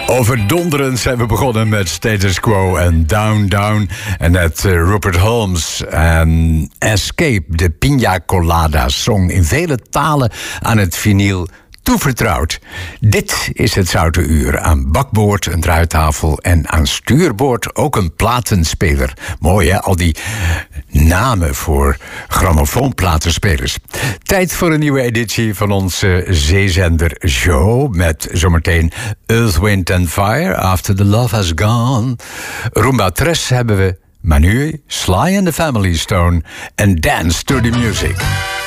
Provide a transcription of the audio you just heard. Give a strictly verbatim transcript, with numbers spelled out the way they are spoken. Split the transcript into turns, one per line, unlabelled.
Overdonderend zijn we begonnen met Status Quo en Down Down. En net uh, Rupert Holmes en Escape, de Pina Colada song in vele talen aan het vinyl toevertrouwd. Dit is het Zoute Uur. Aan bakboord een draaitafel en aan stuurboord ook een platenspeler. Mooi hè, al die namen voor grammofoonplatenspelers. Tijd voor een nieuwe editie van onze zeezender show met zometeen Earth, Wind and Fire, After the Love Has Gone. Rumba Tres hebben we, maar nu Sly and the Family Stone en Dance to the Music.